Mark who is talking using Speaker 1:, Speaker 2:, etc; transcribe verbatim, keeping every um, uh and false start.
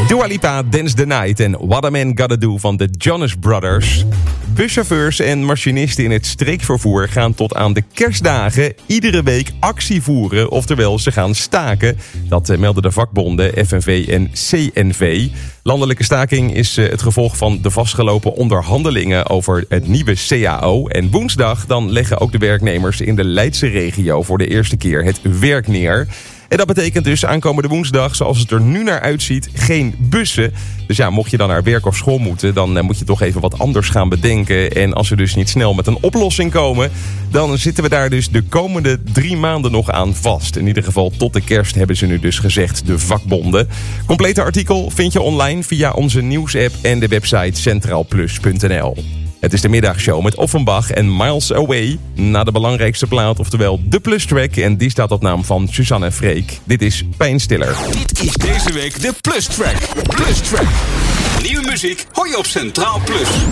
Speaker 1: Dua Lipa, Dance the Night en What a Man Gotta Do van de Jonas Brothers. Buschauffeurs en machinisten in het streekvervoer gaan tot aan de kerstdagen iedere week actie voeren. Oftewel, ze gaan staken. Dat melden de vakbonden F N V en C N V. Landelijke staking is het gevolg van de vastgelopen onderhandelingen over het nieuwe C A O. En woensdag dan leggen ook de werknemers in de Leidse regio voor de eerste keer het werk neer. En dat betekent dus aankomende woensdag, zoals het er nu naar uitziet, geen bussen. Dus ja, mocht je dan naar werk of school moeten, dan uh, moet je toch even wat anders gaan bedenken. En als we dus niet snel met een oplossing komen, dan zitten we daar dus de komende drie maanden nog aan vast. In ieder geval tot de kerst hebben ze nu dus gezegd, de vakbonden. Complete artikel vind je online via onze nieuwsapp en de website centraal plus punt n l. Het is de middagshow met Offenbach en Miles Away. Na de belangrijkste plaat, oftewel de Plus Track. En die staat op naam van Suzanne en Freek. Dit is Pijnstiller.
Speaker 2: Dit is deze week de Plus Track. Plus Track. Nieuwe muziek hoor je op Centraal Plus.